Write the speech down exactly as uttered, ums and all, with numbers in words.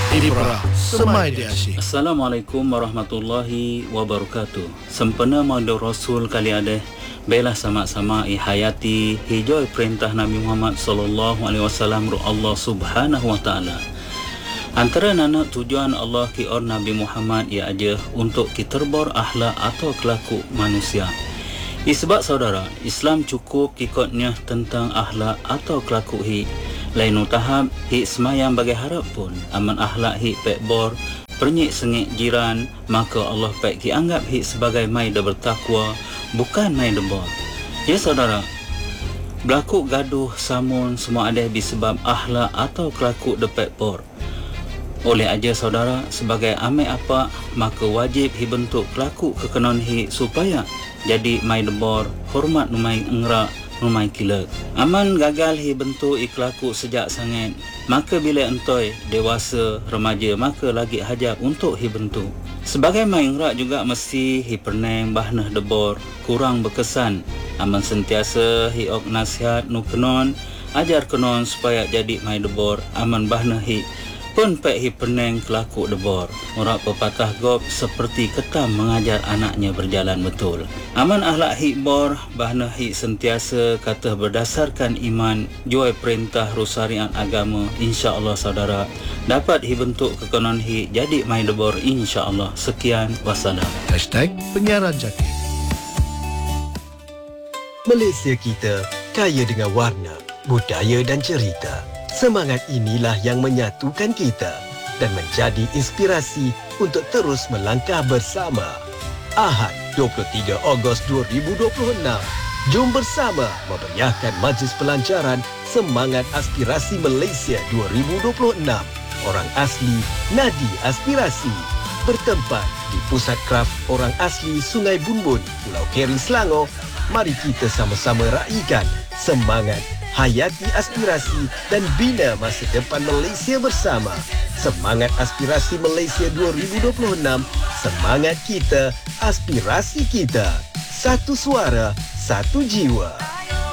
Ibrah Semai di Asyik. Assalamualaikum warahmatullahi wabarakatuh. Sempena Maulid Rasul kali ada belah sama-sama i hayati hijau perintah Nabi Muhammad sallallahu alaihi wasallam ru Allah Subhanahu wa taala. Antara nana tujuan Allah ki or Nabi Muhammad ia aja untuk kiterbor akhlak atau kelaku manusia. Isbab saudara, Islam cukup kikotnya tentang akhlak atau kelaku hi. Lain tahap hi semayang bagi harap pun aman akhlak hi pek bor pernyik sengit jiran, maka Allah pek ki anggap hi sebagai mai da bertakwa, bukan mai da bor. Ya saudara, berlaku gaduh samun semua ada disebab akhlak atau kelaku de pek bor. Oleh aja saudara, sebagai amai apa, maka wajib hi bentuk kelaku kekenon hi supaya jadi mai da bor, hormat numai engra rumai kilek. Aman gagal hi bentuk iklaku sejak sangat, maka bila entoi dewasa remaja maka lagi hajab untuk hi bentuk. Sebagai main rak juga mesti hi perneng bahnah debor kurang berkesan. Aman sentiasa hi ok nasihat nu kenon ajar kenon supaya jadi mai debor. Aman bahnah hi pun pek hi perneng kelaku debor. Murak pepatah gop seperti ketam mengajar anaknya berjalan betul. Aman akhlak hi bor bahna hi sentiasa kata berdasarkan iman juai perintah rusarian agama, insya-Allah saudara dapat hi bentuk kekonon hi jadi mai debor, insya-Allah. Sekian, wassalam. Hashtag Penyiaran Jati. Malaysia kita kaya dengan warna, budaya dan cerita. Semangat inilah yang menyatukan kita dan menjadi inspirasi untuk terus melangkah bersama. Ahad dua puluh tiga Ogos dua ribu dua puluh enam. Jom bersama memeriahkan majlis pelancaran Semangat Aspirasi Malaysia dua ribu dua puluh enam. Orang asli, nadi aspirasi. Bertempat di Pusat Kraf Orang Asli Sungai Bunbun, Pulau Keri, Selangor. Mari kita sama-sama raikan semangat, hayati aspirasi dan bina masa depan Malaysia bersama. Semangat Aspirasi Malaysia dua ribu dua puluh enam. Semangat kita, aspirasi kita. Satu suara, satu jiwa.